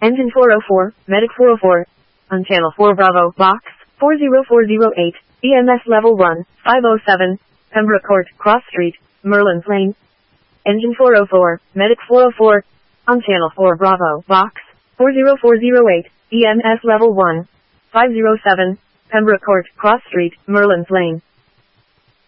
Engine 404, Medic 404. On Channel 4 Bravo, Box 40408, EMS Level 1, 507, Pembroke Court, Cross Street, Merlin's Lane. Engine 404, Medic 404. On Channel 4 Bravo, Box 40408, EMS Level 1, 507, Pembroke Court, Cross Street, Merlin's Lane.